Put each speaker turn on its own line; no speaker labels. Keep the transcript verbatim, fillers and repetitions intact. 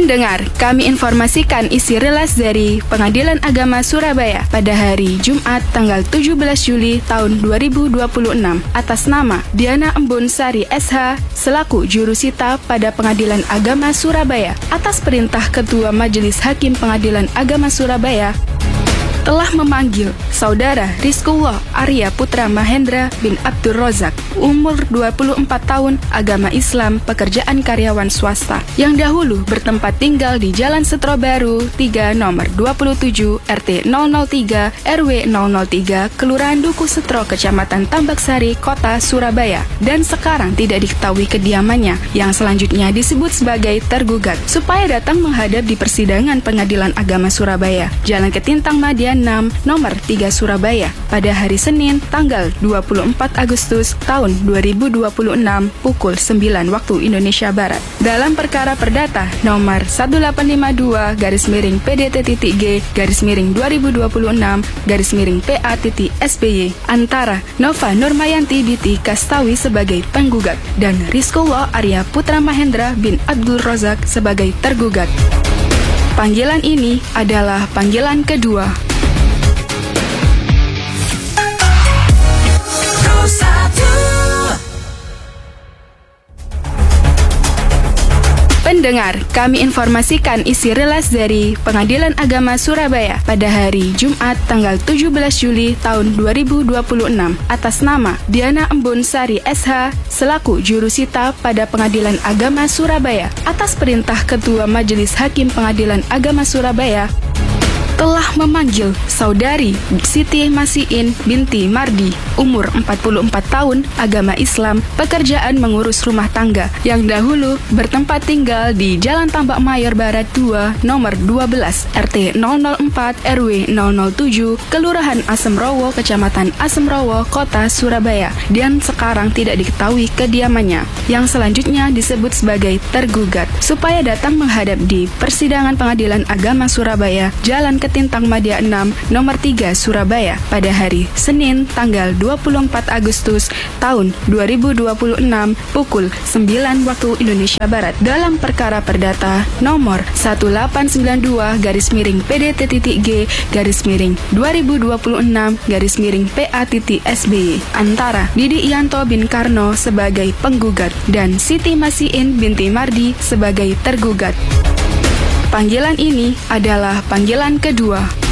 Pendengar, kami informasikan isi rilis dari Pengadilan Agama Surabaya pada hari Jumat tanggal tujuh belas Juli tahun dua ribu dua puluh enam atas nama Diana Embun Sari S H selaku jurusita pada Pengadilan Agama Surabaya atas perintah Ketua Majelis Hakim Pengadilan Agama Surabaya telah memanggil Saudara Rizkullah Arya Putra Mahendra bin Abdul Rozak, umur dua puluh empat tahun, agama Islam, pekerjaan karyawan swasta, yang dahulu bertempat tinggal di Jalan Setro Baru tiga nomor dua puluh tujuh R T nol nol tiga R W nol nol tiga, Kelurahan Duku Setro, Kecamatan Tambaksari, Kota Surabaya, dan sekarang tidak diketahui kediamannya, yang selanjutnya disebut sebagai tergugat, supaya datang menghadap di persidangan Pengadilan Agama Surabaya, Jalan Ketintang Madian enam nomor tiga Surabaya pada hari Senin tanggal dua puluh empat Agustus tahun dua ribu dua puluh enam pukul sembilan waktu Indonesia Barat dalam perkara perdata nomor satu delapan lima dua garis miring P D T.G garis miring dua ribu dua puluh enam garis miring P A S B Y antara Nova Nurmayanti binti Kastawi sebagai penggugat dan Rizkullah Arya Putra Mahendra bin Abdul Rozak sebagai tergugat. Panggilan ini adalah panggilan kedua. Pendengar, kami informasikan isi rilis dari Pengadilan Agama Surabaya pada hari Jumat tanggal tujuh belas Juli tahun dua ribu dua puluh enam atas nama Diana Embun Sari S H selaku jurusita pada Pengadilan Agama Surabaya atas perintah Ketua Majelis Hakim Pengadilan Agama Surabaya telah memanggil Saudari Siti Masiin binti Mardi, umur empat puluh empat tahun, agama Islam, pekerjaan mengurus rumah tangga, yang dahulu bertempat tinggal di Jalan Tambak Mayor Barat dua, nomor dua belas, R T nol nol empat R W nol nol tujuh, Kelurahan Asemrowo, Kecamatan Asemrowo, Kota Surabaya, dan sekarang tidak diketahui kediamannya, yang selanjutnya disebut sebagai tergugat, supaya datang menghadap di persidangan Pengadilan Agama Surabaya, Jalan Ketintang Madia enam, nomor tiga Surabaya pada hari Senin tanggal dua puluh empat Agustus tahun dua ribu dua puluh enam pukul sembilan waktu Indonesia Barat dalam perkara perdata nomor satu delapan sembilan dua garis miring P D T.G garis miring dua ribu dua puluh enam garis miring P A S B Y antara Didi Ianto bin Karno sebagai penggugat dan Siti Masiin binti Mardi sebagai tergugat. Panggilan ini adalah panggilan kedua.